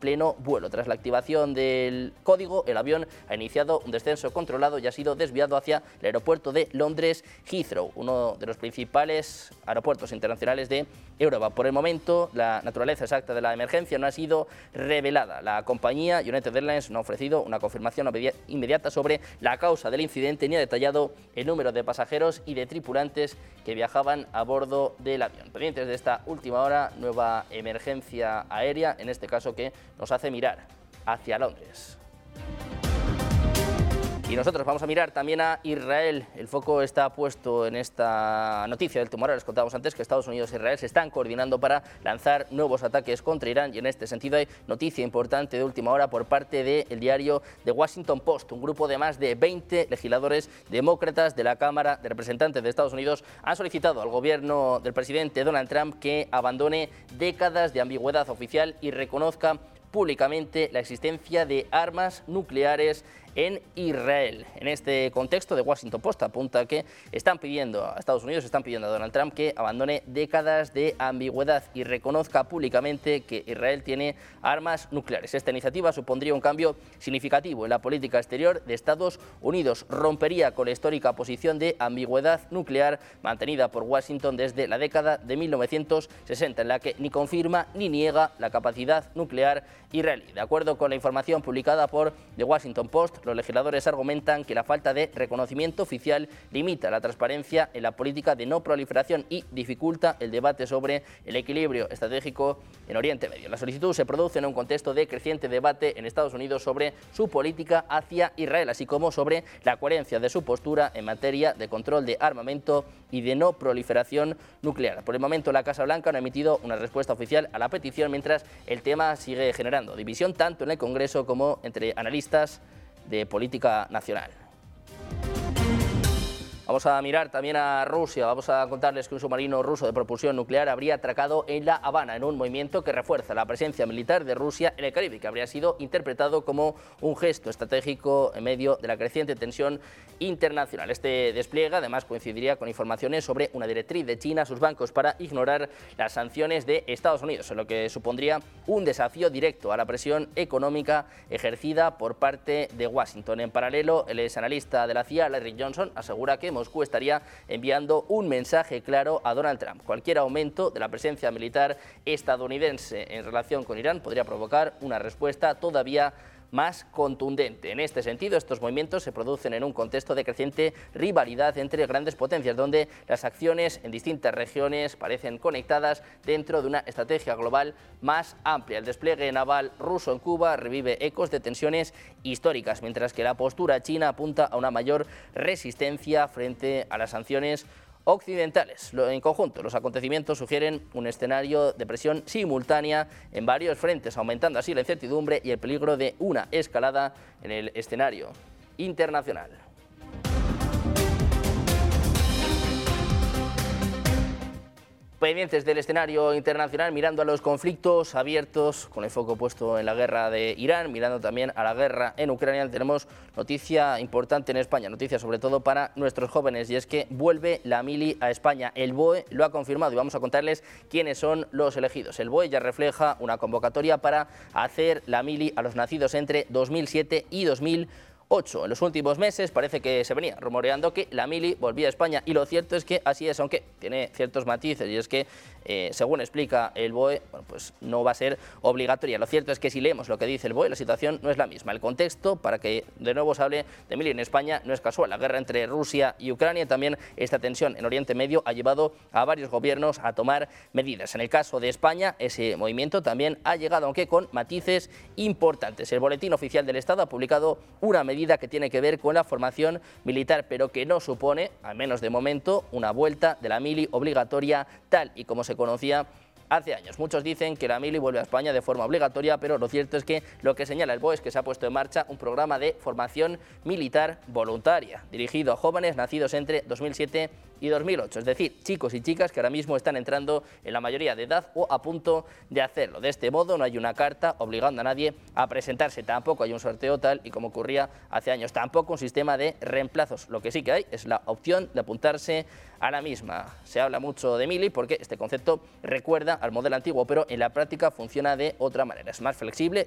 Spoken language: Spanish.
pleno vuelo. Tras la activación del código, el avión ha iniciado un descenso controlado y ha sido desviado hacia el aeropuerto de Londres Heathrow, uno de los principales aeropuertos internacionales de Europa. Por el momento, la naturaleza exacta de la emergencia no ha sido revelada. La compañía United Airlines no ha ofrecido una confirmación inmediata sobre la causa del incidente ni ha detallado el número de pasajeros y de tripulantes que viajaban a bordo del avión. Pendientes de esta última hora, nueva emergencia aérea, en este caso que nos hace mirar hacia Londres. Y nosotros vamos a mirar también a Israel. El foco está puesto en esta noticia del último hora. Les contábamos antes que Estados Unidos e Israel se están coordinando para lanzar nuevos ataques contra Irán y en este sentido hay noticia importante de última hora por parte del diario The Washington Post. Un grupo de más de 20 legisladores demócratas de la Cámara de Representantes de Estados Unidos han solicitado al gobierno del presidente Donald Trump que abandone décadas de ambigüedad oficial y reconozca públicamente la existencia de armas nucleares en Israel. En este contexto, The Washington Post apunta que están pidiendo a Estados Unidos, están pidiendo a Donald Trump que abandone décadas de ambigüedad y reconozca públicamente que Israel tiene armas nucleares. Esta iniciativa supondría un cambio significativo en la política exterior de Estados Unidos. Rompería con la histórica posición de ambigüedad nuclear mantenida por Washington desde la década de 1960, en la que ni confirma ni niega la capacidad nuclear israelí. De acuerdo con la información publicada por The Washington Post, los legisladores argumentan que la falta de reconocimiento oficial limita la transparencia en la política de no proliferación y dificulta el debate sobre el equilibrio estratégico en Oriente Medio. La solicitud se produce en un contexto de creciente debate en Estados Unidos sobre su política hacia Israel, así como sobre la coherencia de su postura en materia de control de armamento y de no proliferación nuclear. Por el momento, la Casa Blanca no ha emitido una respuesta oficial a la petición, mientras el tema sigue generando división tanto en el Congreso como entre analistas de política nacional. Vamos a mirar también a Rusia. Vamos a contarles que un submarino ruso de propulsión nuclear habría atracado en La Habana en un movimiento que refuerza la presencia militar de Rusia en el Caribe, que habría sido interpretado como un gesto estratégico en medio de la creciente tensión internacional. Este despliegue además coincidiría con informaciones sobre una directriz de China a sus bancos para ignorar las sanciones de Estados Unidos, en lo que supondría un desafío directo a la presión económica ejercida por parte de Washington. En paralelo, el exanalista de la CIA, Larry Johnson, asegura que Moscú estaría enviando un mensaje claro a Donald Trump. Cualquier aumento de la presencia militar estadounidense en relación con Irán podría provocar una respuesta todavía más contundente. En este sentido, estos movimientos se producen en un contexto de creciente rivalidad entre grandes potencias, donde las acciones en distintas regiones parecen conectadas dentro de una estrategia global más amplia. El despliegue naval ruso en Cuba revive ecos de tensiones históricas, mientras que la postura china apunta a una mayor resistencia frente a las sanciones occidentales. En conjunto, los acontecimientos sugieren un escenario de presión simultánea en varios frentes, aumentando así la incertidumbre y el peligro de una escalada en el escenario internacional. Pendientes del escenario internacional, mirando a los conflictos abiertos, con el foco puesto en la guerra de Irán, mirando también a la guerra en Ucrania, tenemos noticia importante en España, noticia sobre todo para nuestros jóvenes, y es que vuelve la mili a España. El BOE lo ha confirmado y vamos a contarles quiénes son los elegidos. El BOE ya refleja una convocatoria para hacer la mili a los nacidos entre 2007 y 2008. En los últimos meses parece que se venía rumoreando que la mili volvía a España y lo cierto es que así es, aunque tiene ciertos matices, y es que según explica el BOE, bueno, pues no va a ser obligatoria. Lo cierto es que si leemos lo que dice el BOE, la situación no es la misma. El contexto para que de nuevo se hable de mili en España no es casual. La guerra entre Rusia y Ucrania, también esta tensión en Oriente Medio ha llevado a varios gobiernos a tomar medidas. En el caso de España, ese movimiento también ha llegado, aunque con matices importantes. El Boletín Oficial del Estado ha publicado una medida que tiene que ver con la formación militar, pero que no supone, al menos de momento, una vuelta de la mili obligatoria tal y como se conocía hace años. Muchos dicen que la mili vuelve a España de forma obligatoria, pero lo cierto es que lo que señala el BOE es que se ha puesto en marcha un programa de formación militar voluntaria, dirigido a jóvenes nacidos entre 2007 y 2008, es decir, chicos y chicas que ahora mismo están entrando en la mayoría de edad o a punto de hacerlo. De este modo no hay una carta obligando a nadie a presentarse, tampoco hay un sorteo tal y como ocurría hace años, tampoco un sistema de reemplazos. Lo que sí que hay es la opción de apuntarse a la misma. Se habla mucho de mili porque este concepto recuerda al modelo antiguo, pero en la práctica funciona de otra manera. Es más flexible